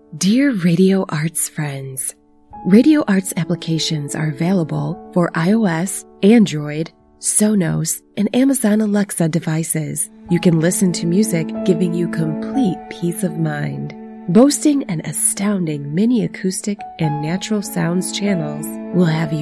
Dear Radio Arts friends, Radio Arts applications are available for iOS, Android, Sonos, and Amazon Alexa devices. You can listen to music, giving you complete peace of mind. Boasting an astounding mini acoustic and natural sounds channels will have you